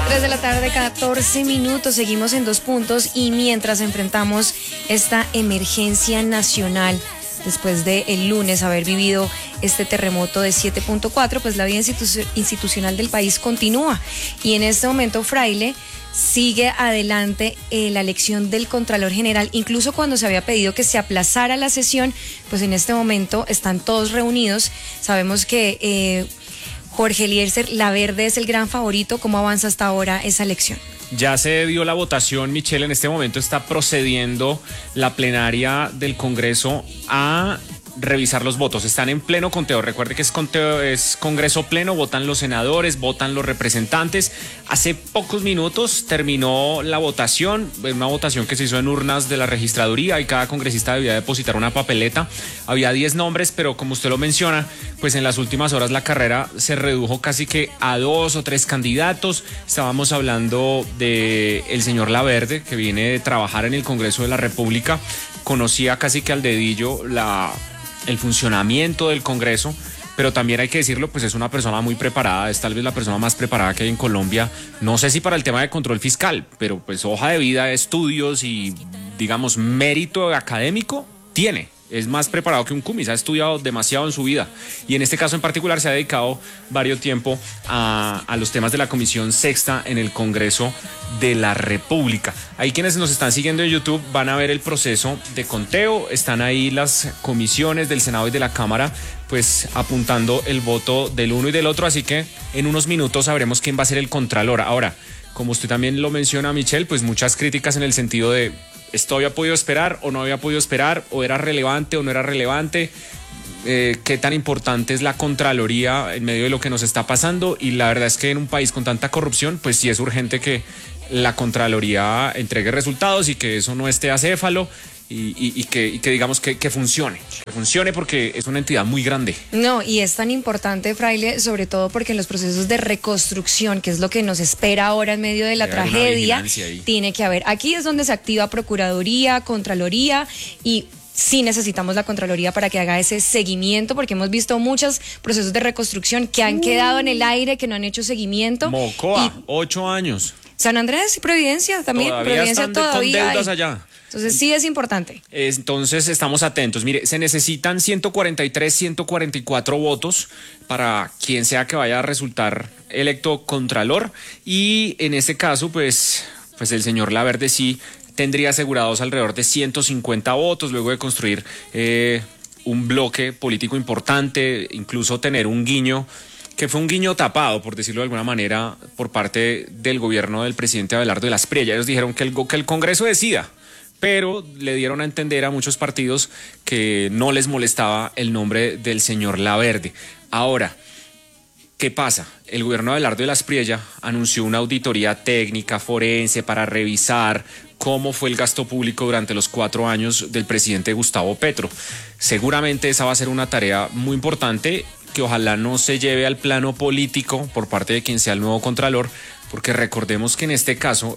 3 de la tarde, 14 minutos, seguimos en 2 puntos y mientras enfrentamos esta emergencia nacional, después de el lunes haber vivido este terremoto de 7.4, pues la vida institucional del país continúa y en este momento Fraile sigue adelante la elección del Contralor General, incluso cuando se había pedido que se aplazara la sesión, pues en este momento están todos reunidos. Sabemos que Jorge Eliezer Laverde es el gran favorito. ¿Cómo avanza hasta ahora esa elección? Ya se dio la votación, Michelle. En este momento está procediendo la plenaria del Congreso a revisar los votos. Están en pleno conteo. Recuerde que es Congreso pleno, votan los senadores, votan los representantes. Hace pocos minutos terminó la votación, una votación que se hizo en urnas de la registraduría y cada congresista debía depositar una papeleta. Había 10 nombres, pero como usted lo menciona, pues en las últimas horas la carrera se redujo casi que a 2 o 3 candidatos. Estábamos hablando de el señor Laverde, que viene de trabajar en el Congreso de la República, conocía casi que al dedillo el funcionamiento del Congreso, pero también hay que decirlo, pues es una persona muy preparada, es tal vez la persona más preparada que hay en Colombia, no sé si para el tema de control fiscal, pero pues hoja de vida, estudios y digamos mérito académico tiene. Es más preparado que un cumis, ha estudiado demasiado en su vida y en este caso en particular se ha dedicado varios tiempo a los temas de la Comisión Sexta en el Congreso de la República. Ahí quienes nos están siguiendo en YouTube van a ver el proceso de conteo, están ahí las comisiones del Senado y de la Cámara pues apuntando el voto del uno y del otro, así que en unos minutos sabremos quién va a ser el Contralor. Ahora, como usted también lo menciona, Michelle, pues muchas críticas en el sentido de ¿esto había podido esperar o no había podido esperar? ¿O era relevante o no era relevante? ¿Qué tan importante es la Contraloría en medio de lo que nos está pasando? Y la verdad es que en un país con tanta corrupción, pues sí es urgente que la Contraloría entregue resultados y que eso no esté acéfalo y que digamos que funcione. Que funcione porque es una entidad muy grande. No, y es tan importante, Fraile, sobre todo porque en los procesos de reconstrucción, que es lo que nos espera ahora en medio de la tragedia, tiene que haber. Aquí es donde se activa Procuraduría, Contraloría y sí necesitamos la Contraloría para que haga ese seguimiento, porque hemos visto muchos procesos de reconstrucción que han quedado en el aire, que no han hecho seguimiento. Mocoa, 8 años. San Andrés y Providencia también. Todavía están con deudas allá. Entonces sí es importante. Entonces estamos atentos. Mire, se necesitan 143, 144 votos para quien sea que vaya a resultar electo Contralor. Y en este caso, pues el señor Laverde sí tendría asegurados alrededor de 150 votos, luego de construir un bloque político importante, incluso tener un guiño, que fue un guiño tapado, por decirlo de alguna manera, por parte del gobierno del presidente Abelardo de las Espriella. Ellos dijeron que el Congreso decida, pero le dieron a entender a muchos partidos que no les molestaba el nombre del señor Laverde. Ahora, ¿qué pasa? El gobierno de Abelardo de las Espriella anunció una auditoría técnica forense para revisar cómo fue el gasto público durante los 4 años del presidente Gustavo Petro. Seguramente esa va a ser una tarea muy importante que ojalá no se lleve al plano político por parte de quien sea el nuevo Contralor, porque recordemos que en este caso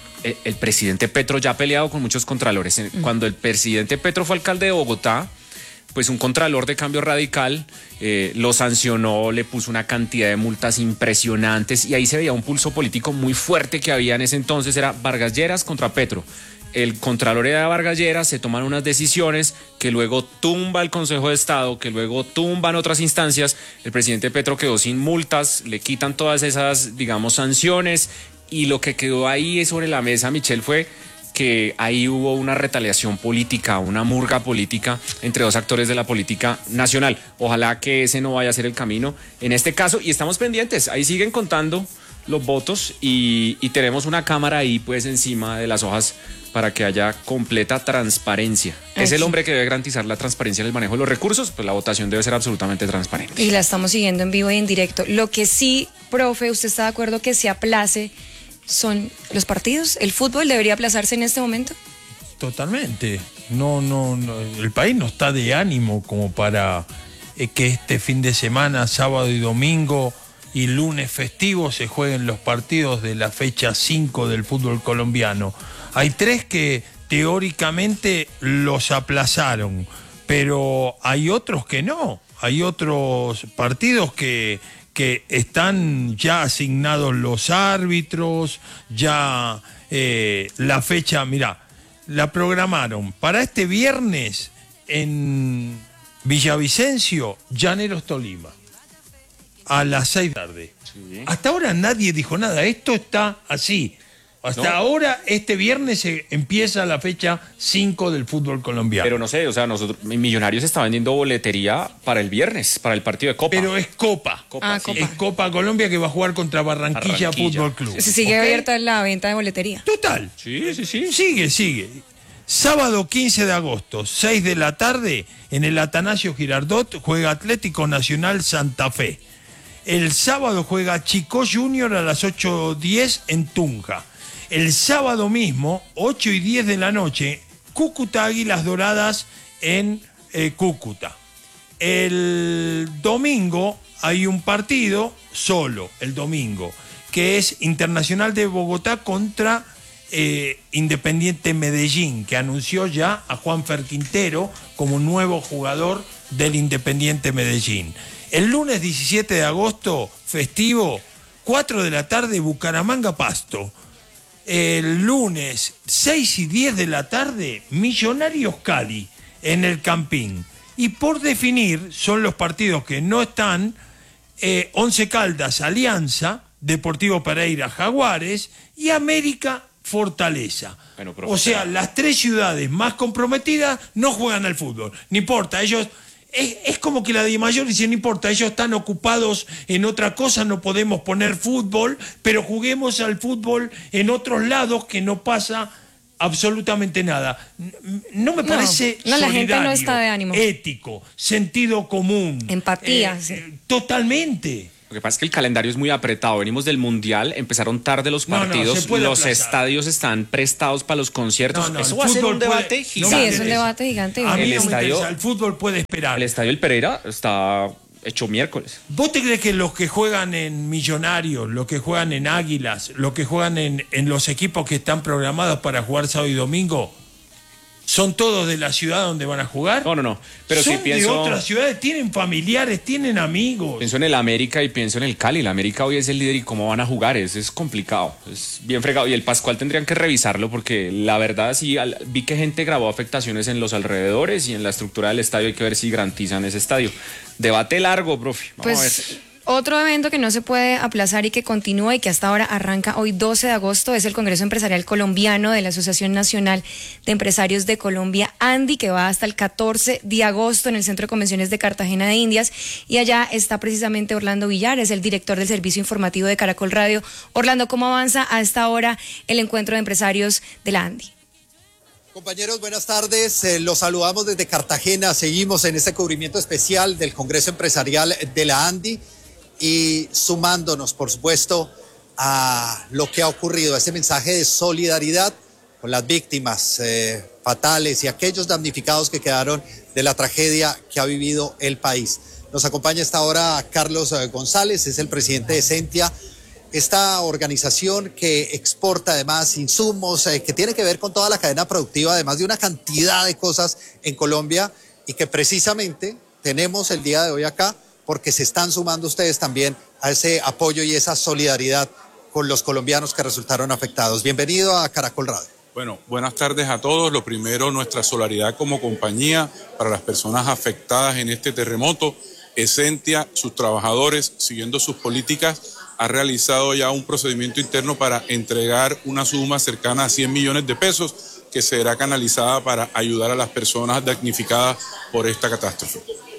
el presidente Petro ya ha peleado con muchos contralores. Cuando el presidente Petro fue alcalde de Bogotá, pues un contralor de Cambio Radical lo sancionó, le puso una cantidad de multas impresionantes y ahí se veía un pulso político muy fuerte que había en ese entonces, era Vargas Lleras contra Petro. El contralor era Vargas Lleras, se toman unas decisiones que luego tumba el Consejo de Estado, que luego tumban otras instancias, el presidente Petro quedó sin multas, le quitan todas esas, digamos, sanciones y lo que quedó ahí sobre la mesa, Michelle, fue que ahí hubo una retaliación política, una murga política entre dos actores de la política nacional. Ojalá que ese no vaya a ser el camino en este caso y estamos pendientes, ahí siguen contando los votos y tenemos una cámara ahí pues encima de las hojas para que haya completa transparencia. Es el hombre que debe garantizar la transparencia en el manejo de los recursos, pues la votación debe ser absolutamente transparente. Y la estamos siguiendo en vivo y en directo. Lo que sí, profe, ¿usted está de acuerdo que se aplace son los partidos? ¿El fútbol debería aplazarse en este momento? Totalmente. No, el país no está de ánimo como para que este fin de semana, sábado y domingo y lunes festivo se jueguen los partidos de la fecha 5 del fútbol colombiano. Hay 3 que teóricamente los aplazaron, pero hay otros que no. Hay otros partidos que que están ya asignados los árbitros, ya la fecha, mirá, la programaron para este viernes en Villavicencio, Llaneros Tolima, a las 6 de la tarde. Sí. Hasta ahora nadie dijo nada, esto está así. Hasta ahora, este viernes empieza la fecha 5 del fútbol colombiano. Pero no sé, o sea, nosotros, Millonarios está vendiendo boletería para el viernes, para el partido de Copa. Pero es Copa. Copa. Es Copa Colombia que va a jugar contra Barranquilla Fútbol Club. Se sigue abierta la venta de boletería. Total. Sí. Sigue. Sábado 15 de agosto, 6 de la tarde, en el Atanasio Girardot, juega Atlético Nacional Santa Fe. El sábado juega Chico Junior a las 8:10 en Tunja. El sábado mismo, 8:10 de la noche, Cúcuta Águilas Doradas en Cúcuta. El domingo hay un partido solo, el domingo, que es Internacional de Bogotá contra Independiente Medellín, que anunció ya a Juanfer Quintero como nuevo jugador del Independiente Medellín. El lunes 17 de agosto, festivo, 4 de la tarde, Bucaramanga Pasto. El lunes 6:10 de la tarde, Millonarios Cali en el Campín. Y por definir son los partidos que no están, Once Caldas Alianza, Deportivo Pereira Jaguares y América Fortaleza. Bueno, o sea, las tres ciudades más comprometidas no juegan al fútbol. No importa, ellos... Es como que la DIMAYOR dice, no importa, ellos están ocupados en otra cosa, no podemos poner fútbol, pero juguemos al fútbol en otros lados que no pasa absolutamente nada. No me parece solidario, la gente no está de ánimo. Ético, sentido común. Empatía. Sí. Totalmente. Lo que pasa es que el calendario es muy apretado. Venimos del Mundial, empezaron tarde los partidos, los estadios están prestados para los conciertos. Eso va a ser un debate gigante. Sí, es un debate gigante. A mí no me interesa, el fútbol puede esperar. El estadio del Pereira está hecho miércoles. ¿Vos te crees que los que juegan en Millonarios, los que juegan en Águilas, los que juegan en los equipos que están programados para jugar sábado y domingo, son todos de la ciudad donde van a jugar? No. Pero son sí pienso... de otras ciudades, tienen familiares, tienen amigos. Pienso en el América y pienso en el Cali. El América hoy es el líder y cómo van a jugar. Es complicado, es bien fregado. Y el Pascual tendrían que revisarlo porque la verdad sí, vi que gente grabó afectaciones en los alrededores y en la estructura del estadio. Hay que ver si garantizan ese estadio. Debate largo, profe. Vamos a ver. Otro evento que no se puede aplazar y que continúa y que hasta ahora arranca hoy 12 de agosto es el Congreso Empresarial Colombiano de la Asociación Nacional de Empresarios de Colombia, ANDI, que va hasta el 14 de agosto en el Centro de Convenciones de Cartagena de Indias. Y allá está precisamente Orlando Villar, es el director del Servicio Informativo de Caracol Radio. Orlando, ¿cómo avanza a esta hora el encuentro de empresarios de la ANDI? Compañeros, buenas tardes. Los saludamos desde Cartagena. Seguimos en este cubrimiento especial del Congreso Empresarial de la ANDI. Y sumándonos, por supuesto, a lo que ha ocurrido, ese mensaje de solidaridad con las víctimas fatales y aquellos damnificados que quedaron de la tragedia que ha vivido el país. Nos acompaña a esta hora Carlos González, es el presidente de Sentia, esta organización que exporta además insumos, que tiene que ver con toda la cadena productiva, además de una cantidad de cosas en Colombia y que precisamente tenemos el día de hoy acá porque se están sumando ustedes también a ese apoyo y esa solidaridad con los colombianos que resultaron afectados. Bienvenido a Caracol Radio. Bueno, buenas tardes a todos. Lo primero, nuestra solidaridad como compañía para las personas afectadas en este terremoto. Sentia, sus trabajadores, siguiendo sus políticas, ha realizado ya un procedimiento interno para entregar una suma cercana a 100 millones de pesos que será canalizada para ayudar a las personas damnificadas por esta catástrofe.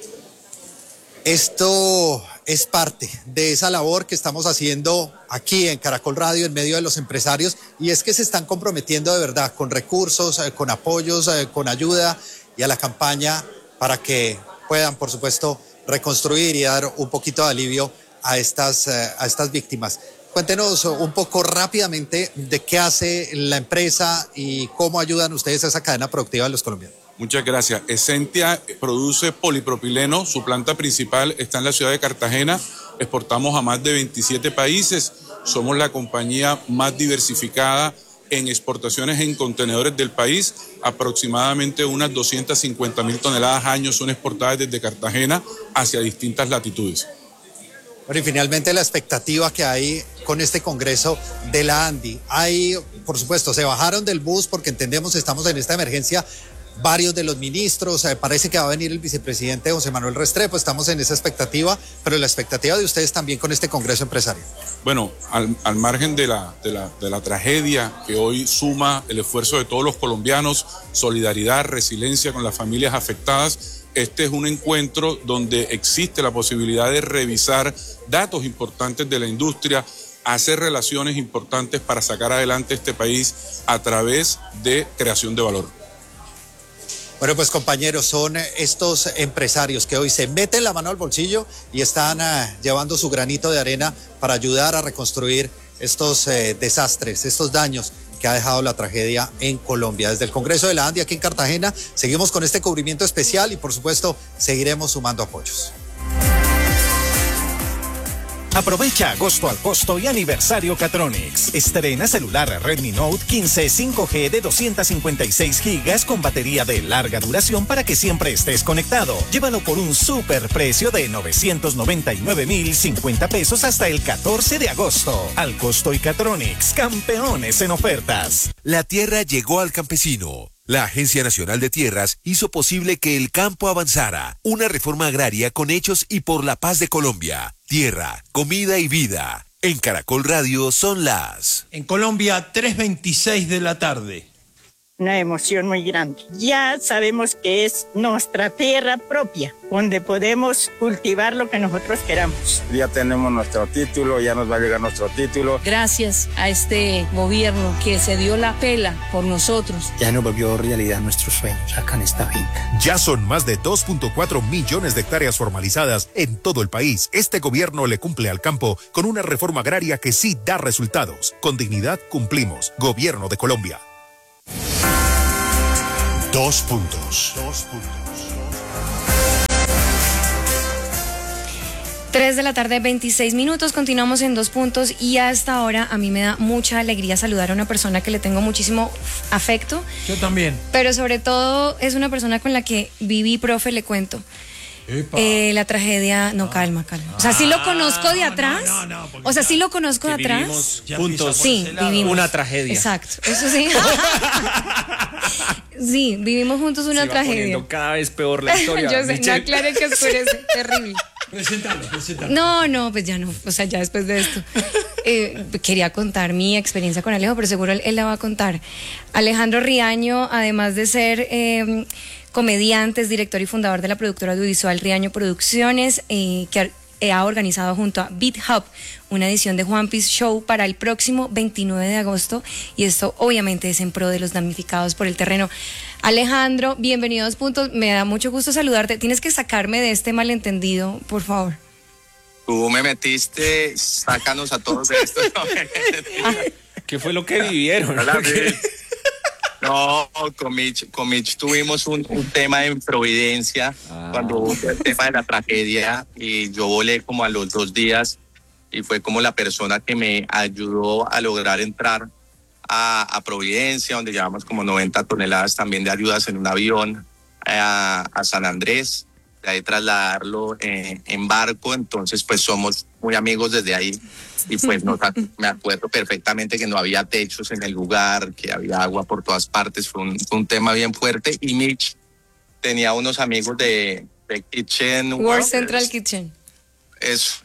Esto es parte de esa labor que estamos haciendo aquí en Caracol Radio en medio de los empresarios y es que se están comprometiendo de verdad con recursos, con apoyos, con ayuda y a la campaña para que puedan, por supuesto, reconstruir y dar un poquito de alivio a estas víctimas. Cuéntenos un poco rápidamente de qué hace la empresa y cómo ayudan ustedes a esa cadena productiva de los colombianos. Muchas gracias. Sentia produce polipropileno, su planta principal está en la ciudad de Cartagena, exportamos a más de 27 países, somos la compañía más diversificada en exportaciones en contenedores del país, aproximadamente unas 250.000 toneladas año son exportadas desde Cartagena hacia distintas latitudes. Bueno, y finalmente la expectativa que hay con este Congreso de la ANDI. Hay, por supuesto, se bajaron del bus porque entendemos estamos en esta emergencia varios de los ministros, parece que va a venir el vicepresidente José Manuel Restrepo, estamos en esa expectativa, pero la expectativa de ustedes también con este Congreso Empresario. Bueno, al margen de la tragedia que hoy suma el esfuerzo de todos los colombianos, solidaridad, resiliencia con las familias afectadas, este es un encuentro donde existe la posibilidad de revisar datos importantes de la industria, hacer relaciones importantes para sacar adelante este país a través de creación de valor. Bueno, pues compañeros, son estos empresarios que hoy se meten la mano al bolsillo y están llevando su granito de arena para ayudar a reconstruir estos desastres, estos daños que ha dejado la tragedia en Colombia. Desde el Congreso de la ANDI aquí en Cartagena, seguimos con este cubrimiento especial y por supuesto seguiremos sumando apoyos. Aprovecha agosto al costo y aniversario Catronics. Estrena celular Redmi Note 15 5G de 256 GB con batería de larga duración para que siempre estés conectado. Llévalo por un super precio de 999.050 pesos hasta el 14 de agosto. Al costo y Catronics, campeones en ofertas. La tierra llegó al campesino. La Agencia Nacional de Tierras hizo posible que el campo avanzara. Una reforma agraria con hechos y por la paz de Colombia. Tierra, comida y vida. En Caracol Radio son las... En Colombia, 3:26 de la tarde. Una emoción muy grande. Ya sabemos que es nuestra tierra propia, donde podemos cultivar lo que nosotros queramos. Ya tenemos nuestro título, ya nos va a llegar nuestro título. Gracias a este gobierno que se dio la pela por nosotros. Ya nos volvió realidad nuestros sueños acá en esta finca. Ya son más de 2.4 millones de hectáreas formalizadas en todo el país. Este gobierno le cumple al campo con una reforma agraria que sí da resultados. Con dignidad cumplimos. Gobierno de Colombia. 2 puntos. 3 de la tarde, 26 minutos, continuamos en 2 puntos y hasta ahora a mí me da mucha alegría saludar a una persona que le tengo muchísimo afecto. Yo también. Pero sobre todo es una persona con la que viví, profe, le cuento. La tragedia, no, calma. O sea, sí lo conozco de atrás. O sea, sí lo conozco de atrás. Vivimos juntos. Sí, vivimos. Una tragedia. Exacto, eso sí. Sí, vivimos juntos una tragedia. Poniendo cada vez peor la historia. Yo sé, no aclare que oscurece, terrible. Presentalo. No, pues ya no, o sea, ya después de esto. Quería contar mi experiencia con Alejo, pero seguro él la va a contar. Alejandro Riaño, además de ser comediante, es director y fundador de la productora audiovisual Riaño Producciones, que ha organizado junto a Beat Hub una edición de One Piece Show para el próximo 29 de agosto y esto obviamente es en pro de los damnificados por el terreno. Alejandro, bienvenido a 2 puntos, me da mucho gusto saludarte, tienes que sacarme de este malentendido, por favor. Tú me metiste, sácanos a todos de esto. ¿Qué fue lo que vivieron? No, con Mitch tuvimos un tema en Providencia cuando hubo el tema de la tragedia y yo volé como a los 2 días y fue como la persona que me ayudó a lograr entrar a Providencia, donde llevamos como 90 toneladas también de ayudas en un avión a San Andrés, de ahí trasladarlo en barco, entonces pues somos muy amigos desde ahí. Y pues me acuerdo perfectamente que no había techos en el lugar, que había agua por todas partes, fue un tema bien fuerte. Y Mitch tenía unos amigos de Kitchen World Central Kitchen. Eso.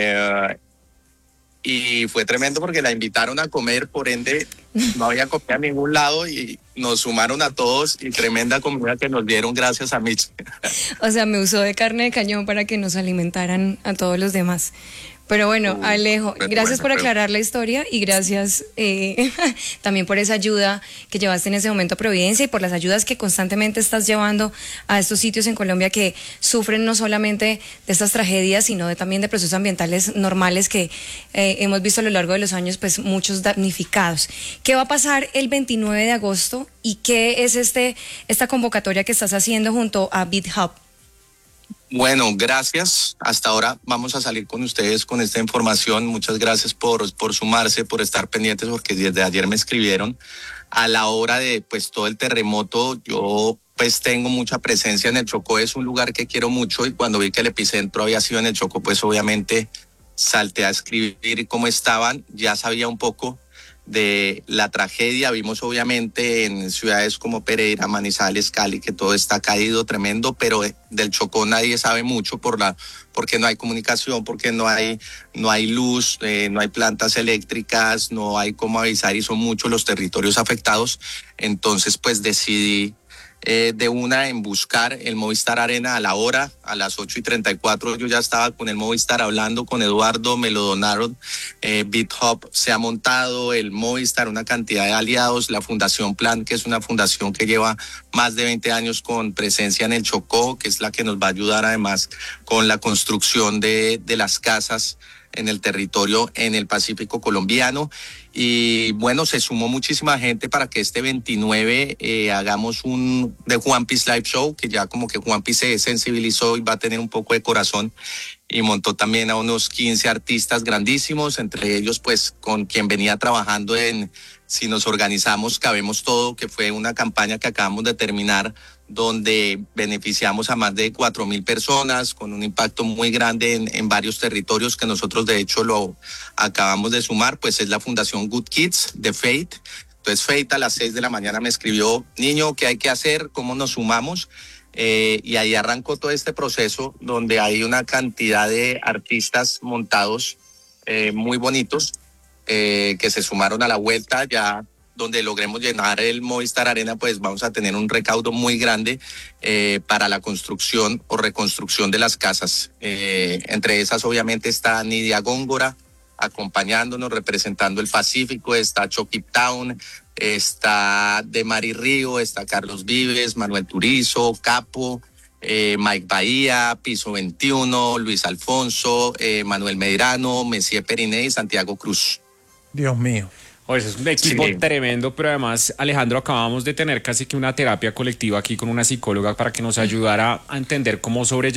Y fue tremendo porque la invitaron a comer, por ende no había comida en ningún lado y nos sumaron a todos y tremenda comida que nos dieron gracias a Mitch. O sea, me usó de carne de cañón para que nos alimentaran a todos los demás. Pero bueno, Alejo, gracias por aclarar la historia y gracias también por esa ayuda que llevaste en ese momento a Providencia y por las ayudas que constantemente estás llevando a estos sitios en Colombia que sufren no solamente de estas tragedias, sino también de procesos ambientales normales que hemos visto a lo largo de los años, pues muchos damnificados. ¿Qué va a pasar el 29 de agosto y qué es esta convocatoria que estás haciendo junto a Beat Hub? Bueno, gracias. Hasta ahora vamos a salir con ustedes con esta información. Muchas gracias por sumarse, por estar pendientes, porque desde ayer me escribieron. A la hora de pues todo el terremoto, yo pues tengo mucha presencia en el Chocó. Es un lugar que quiero mucho y cuando vi que el epicentro había sido en el Chocó, pues obviamente salté a escribir cómo estaban, ya sabía un poco de la tragedia. Vimos obviamente en ciudades como Pereira, Manizales, Cali, que todo está caído tremendo, pero del Chocó nadie sabe mucho porque no hay comunicación, porque no hay luz, no hay plantas eléctricas, no hay cómo avisar y son muchos los territorios afectados. Entonces pues decidí de una en buscar el Movistar Arena a la hora, a las 8:34 yo ya estaba con el Movistar hablando con Eduardo, me lo donaron, BitHub se ha montado, el Movistar, una cantidad de aliados, la Fundación Plan, que es una fundación que lleva más de 20 años con presencia en el Chocó, que es la que nos va a ayudar además con la construcción de las casas en el territorio en el Pacífico colombiano. Y bueno, se sumó muchísima gente para que este 29 hagamos un The Juanpi's Live Show, que ya como que Juanpi se sensibilizó y va a tener un poco de corazón, y montó también a unos 15 artistas grandísimos, entre ellos pues con quien venía trabajando en Si nos organizamos, cabemos todo, que fue una campaña que acabamos de terminar, donde beneficiamos a más de 4,000 personas con un impacto muy grande en varios territorios que nosotros de hecho lo acabamos de sumar. Pues es la Fundación Good Kids de Faith. Entonces Faith a las 6 de la mañana me escribió: niño, ¿qué hay que hacer? ¿Cómo nos sumamos? Y ahí arrancó todo este proceso donde hay una cantidad de artistas montados muy bonitos que se sumaron a la vuelta. Ya donde logremos llenar el Movistar Arena, pues vamos a tener un recaudo muy grande para la construcción o reconstrucción de las casas. Entre esas obviamente está Nidia Góngora acompañándonos, representando el Pacífico, está Chucky Town, está Demari Río, está Carlos Vives, Manuel Turizo, Capo, Mike Bahía, Piso 21, Luis Alfonso, Manuel Medrano, Messier Periné y Santiago Cruz. Dios mío. Oye, es un equipo tremendo, pero además, Alejandro, acabamos de tener casi que una terapia colectiva aquí con una psicóloga para que nos ayudara a entender cómo sobrellevar